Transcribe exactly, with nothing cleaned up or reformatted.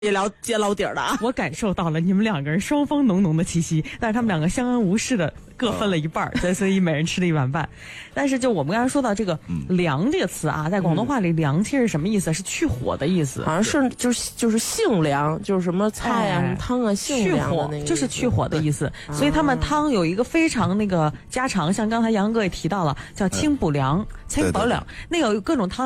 也聊揭老底儿的啊。 我感受到了你们两个人双方浓浓的气息，但是他们两个相安无事的各分了一半，对，所以每人吃了一碗饭。但是就我们刚才说到这个“凉”这个词啊，在广东话里“凉”其实是什么意思？是去火的意思， 好像是就是就是性凉，就是什么菜啊、什么汤啊，性凉的那个， 就是去火的意思。所以他们汤有一个非常那个家常，像刚才杨哥也提到了，叫清补凉、清补凉，那个有各种汤。